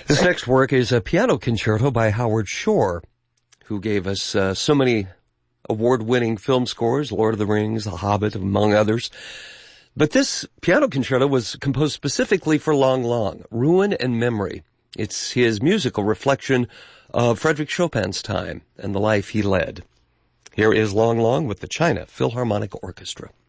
This next work is a piano concerto by Howard Shore, who gave us so many award-winning film scores, Lord of the Rings, The Hobbit, among others. But this piano concerto was composed specifically for Lang Lang, Ruin and Memory. It's his musical reflection of Frederick Chopin's time and the life he led. Here is Lang Lang with the China Philharmonic Orchestra.